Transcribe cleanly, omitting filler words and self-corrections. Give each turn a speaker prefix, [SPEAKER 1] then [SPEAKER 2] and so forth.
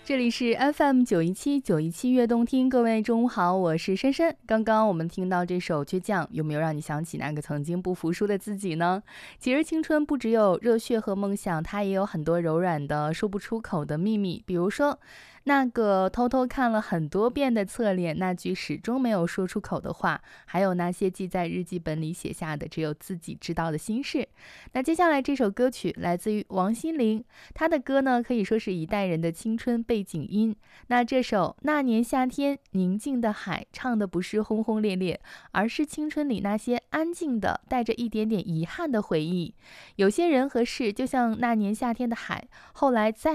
[SPEAKER 1] 这里是 FM917悦动听，各位中午好，我是珊珊。刚刚我们听到这首倔强，有没有让你想起那个曾经不服输的自己呢？其实青春不只有热血和梦想，它也有很多柔软的说不出口的秘密。比如说那个偷偷看了很多遍的侧脸，那句始终没有说出口的话，还有那些记在日记本里写下的只有自己知道的心事。那接下来这首歌曲来自于王心凌，她的歌呢可以说是一代人的青春背景音。那这首那年夏天宁静的海，唱的不是轰轰烈烈，而是青春里那些安静的带着一点点遗憾的回忆。有些人和事就像那年夏天的海，后来再